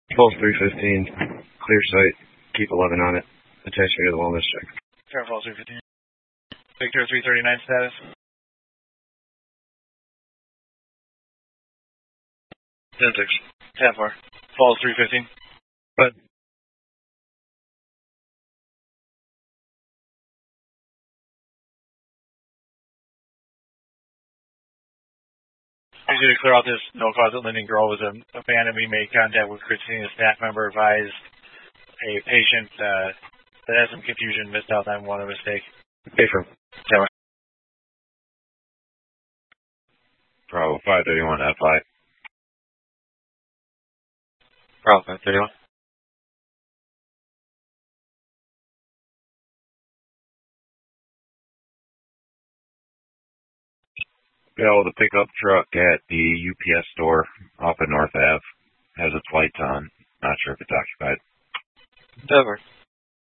Pulse 315, clear sight, keep 11 on it. Attach me to the wellness check. Fair Pulse 315. Victor 339 status. 10-6. 10-4. Pulse 315. But Easy to clear out this no cause at Linden Grove was abandoned. We made contact with Christine, a staff member, advised a patient that had some confusion, missed out on one mistake. Affirm. Bravo 531 FI. Bravo 531. Bill, the pickup truck at the UPS store off of North Ave has its lights on. Not sure if it's occupied. Over.